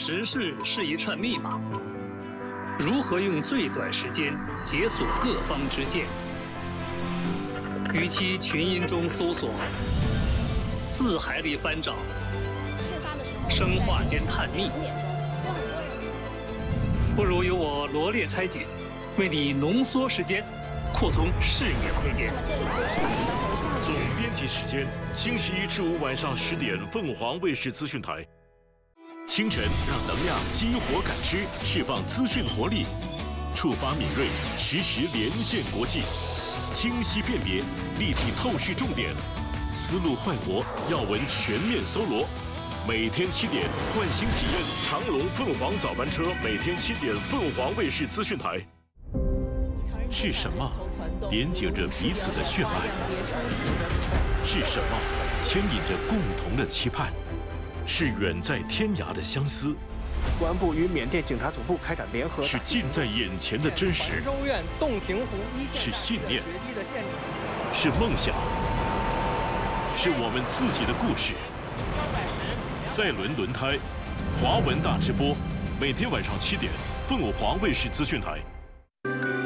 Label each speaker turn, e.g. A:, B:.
A: 时事是一串密码，如何用最短时间解锁各方之见？与其群音中搜索，字海里翻找，生化间探秘，不如由我罗列拆解，为你浓缩时间，扩通视野空间。
B: 总编辑时间：星期一至五晚上10点，凤凰卫视资讯台。清晨让能量激活感知，释放资讯活力，触发敏锐，实时连线国际，清晰辨别，立体透视重点，思路焕活，要闻全面搜罗。每天7点，换新体验长龙凤凰早班车，每天7点，凤凰卫视资讯台。是什么连接着彼此的血脉？是什么牵引着共同的期盼？是远在天涯的相思。
C: 公安部与缅甸警察总部开展联合。
B: 是近在眼前的真实。
C: 州院洞庭湖一线
B: 是信念。是梦想。是我们自己的故事。赛伦轮胎，华文大直播，每天晚上7点，凤凰卫视资讯台。